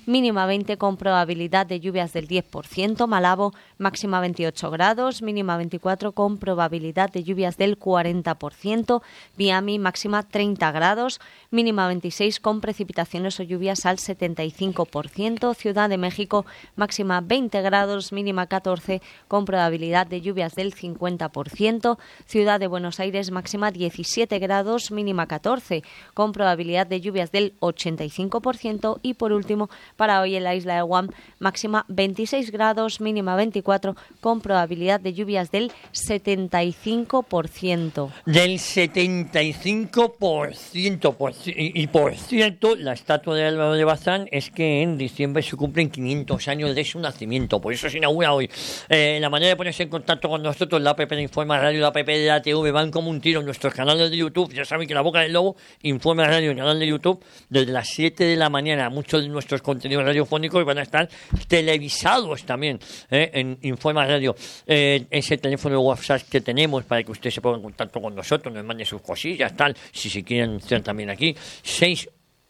mínima veinte con probabilidad de lluvias del diez por ciento. Malabo, máxima veintiocho grados, mínima veinticuatro con probabilidad de lluvias del cuarenta por ciento. Miami, máxima treinta grados, mínima veintiséis con precipitaciones o lluvias al setenta y cinco por ciento. Ciudad de México, máxima veinte grados, mínima catorce con probabilidad de lluvias del cincuenta por ciento. Ciudad de Buenos Aires, máxima diecisiete grados, mínima catorce con probabilidad de lluvias del ochenta y cinco por ciento. Y por último, para hoy en la isla de Guam, máxima veintiséis grados, mínima veinticuatro con probabilidad de lluvias del setenta y cinco por ciento. Del setenta y cinco por ciento. Por, y, y por cierto, la estatua de Álvaro de Bazán es que en diciembre se cumplen quinientos años de su nacimiento. Por eso se inaugura hoy. Eh, la manera de ponerse en contacto con nosotros, la app de Informa Radio, la app de la T V, van como un tiro en nuestros canales de YouTube. Ya saben que La Boca del Lobo, Informa Radio, el canal de YouTube, desde las siete de la mañana. Muchos de nuestros contenidos radiofónicos van a estar televisados también eh, en Informa Radio. Eh, ese teléfono de WhatsApp que tenemos para que usted se ponga en contacto con nosotros, nos mande sus cosillas, tal, si se quieren anunciar también aquí. seis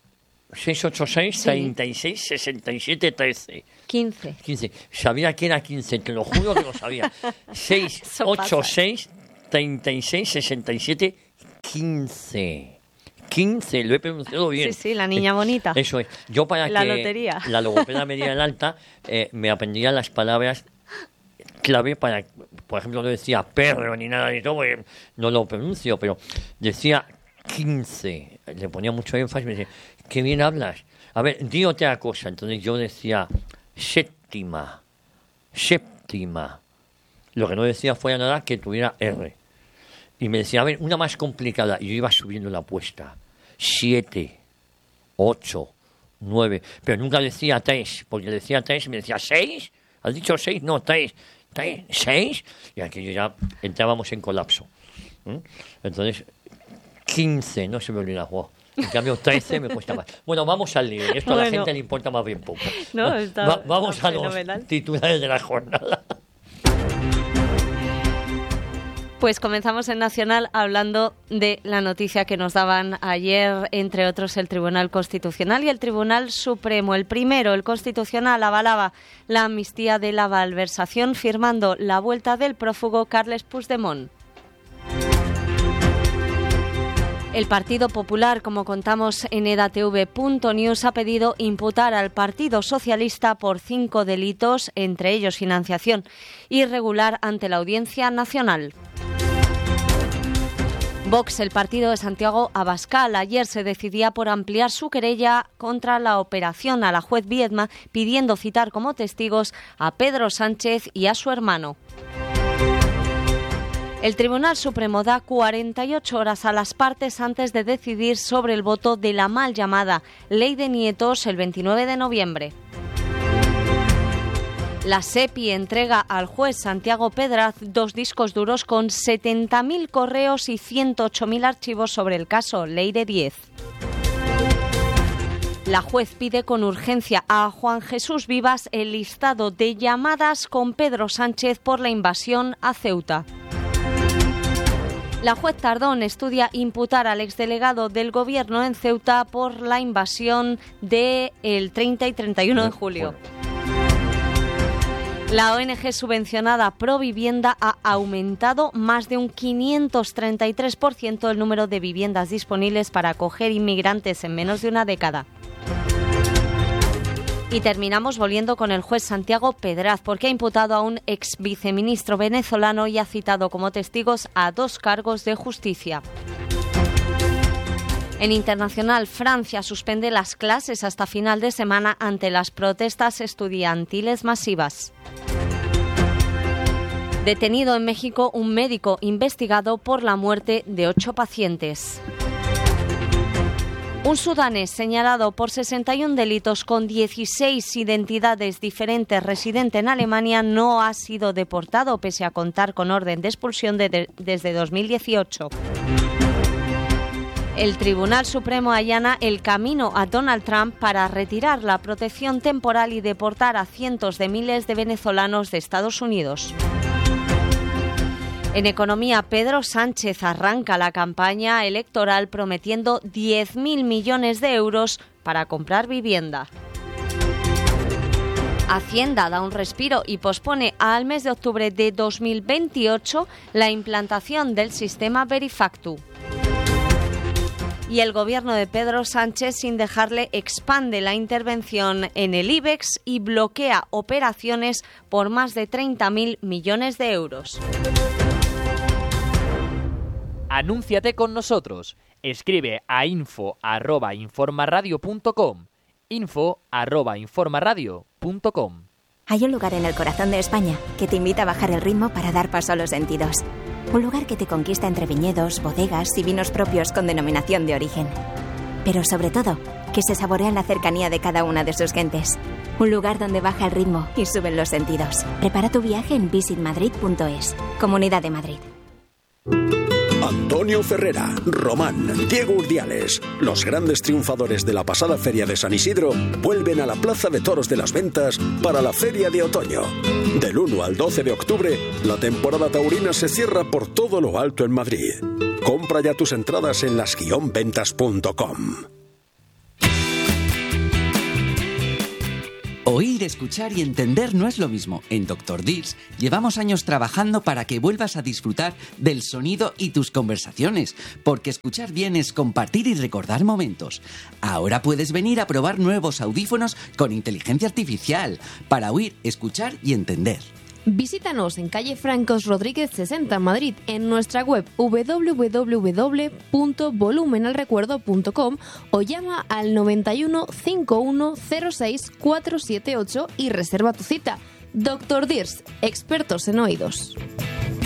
ocho seis, treinta y seis, sesenta y siete, trece. quince. quince. Sabía que era quince, te lo juro que lo sabía. seis ocho seis, treinta y seis, sesenta y siete, quince. quince, lo he pronunciado bien. Sí, sí, la niña bonita. Eso es. Yo para la que lotería. La logopeda me diera el alta, eh, me aprendía las palabras clave para, por ejemplo, no decía perro ni nada de todo, no lo pronuncio, pero decía quince. Le ponía mucho énfasis, me decía, qué bien hablas. A ver, di otra cosa. Entonces yo decía séptima, séptima. Lo que no decía fue nada que tuviera R. Y me decía, a ver, una más complicada. Y yo iba subiendo la apuesta. Siete, ocho, nueve. Pero nunca decía tres, porque decía tres y me decía, ¿seis? ¿Has dicho seis? No, tres. ¿Tres? ¿Seis? Y aquello ya entrábamos en colapso. ¿Mm? Entonces, quince, no se me olvida. Wow. En cambio, trece me cuesta más. Bueno, vamos al lío. Esto bueno. A la gente le importa más bien poco. No, está, Va, vamos está a los fenomenal. Titulares de la jornada. Pues comenzamos en Nacional hablando de la noticia que nos daban ayer, entre otros, el Tribunal Constitucional y el Tribunal Supremo. El primero, el Constitucional, avalaba la amnistía de la malversación, firmando la vuelta del prófugo Carles Puigdemont. El Partido Popular, como contamos en edatv punto news, ha pedido imputar al Partido Socialista por cinco delitos, entre ellos financiación irregular, ante la Audiencia Nacional. Vox, el partido de Santiago Abascal, ayer se decidía por ampliar su querella contra la operación a la juez Viedma, pidiendo citar como testigos a Pedro Sánchez y a su hermano. El Tribunal Supremo da cuarenta y ocho horas a las partes antes de decidir sobre el voto de la mal llamada Ley de Nietos el veintinueve de noviembre. La SEPI entrega al juez Santiago Pedraz dos discos duros con setenta mil correos y ciento ocho mil archivos sobre el caso Leire diez. La juez pide con urgencia a Juan Jesús Vivas el listado de llamadas con Pedro Sánchez por la invasión a Ceuta. La juez Tardón estudia imputar al exdelegado del Gobierno en Ceuta por la invasión del treinta y treinta y uno de julio. La O N G subvencionada Provivienda ha aumentado más de un quinientos treinta y tres por ciento el número de viviendas disponibles para acoger inmigrantes en menos de una década. Y terminamos volviendo con el juez Santiago Pedraz, porque ha imputado a un ex viceministro venezolano y ha citado como testigos a dos cargos de justicia. En internacional, Francia suspende las clases hasta final de semana ante las protestas estudiantiles masivas. Detenido en México un médico investigado por la muerte de ocho pacientes. Un sudanés señalado por sesenta y uno delitos con dieciséis identidades diferentes residente en Alemania no ha sido deportado pese a contar con orden de expulsión de de, desde dos mil dieciocho. El Tribunal Supremo allana el camino a Donald Trump para retirar la protección temporal y deportar a cientos de miles de venezolanos de Estados Unidos. En economía, Pedro Sánchez arranca la campaña electoral prometiendo diez mil millones de euros para comprar vivienda. Hacienda da un respiro y pospone al mes de octubre de dos mil veintiocho la implantación del sistema Verifactu. Y el gobierno de Pedro Sánchez, sin dejarle, expande la intervención en el IBEX y bloquea operaciones por más de treinta mil millones de euros. Anúnciate con nosotros. Escribe a info arroba informaradio punto com. info arroba informaradio punto com. Hay un lugar en el corazón de España que te invita a bajar el ritmo para dar paso a los sentidos. Un lugar que te conquista entre viñedos, bodegas y vinos propios con denominación de origen. Pero sobre todo, que se saborea en la cercanía de cada una de sus gentes. Un lugar donde baja el ritmo y suben los sentidos. Prepara tu viaje en visit madrid punto es. Comunidad de Madrid. Antonio Ferrera, Román, Diego Urdiales, los grandes triunfadores de la pasada Feria de San Isidro, vuelven a la Plaza de Toros de las Ventas para la Feria de Otoño. Del uno al doce de octubre, la temporada taurina se cierra por todo lo alto en Madrid. Compra ya tus entradas en las guion ventas punto com. Oír, escuchar y entender no es lo mismo. En Doctor Dirs llevamos años trabajando para que vuelvas a disfrutar del sonido y tus conversaciones, porque escuchar bien es compartir y recordar momentos. Ahora puedes venir a probar nuevos audífonos con inteligencia artificial para oír, escuchar y entender. Visítanos en calle Francos Rodríguez sesenta, Madrid, en nuestra web doble u doble u doble u punto volumen al recuerdo punto com o llama al noventa y uno cincuenta y uno cero seis cuatro siete ocho y reserva tu cita. Doctor Dirs, expertos en oídos.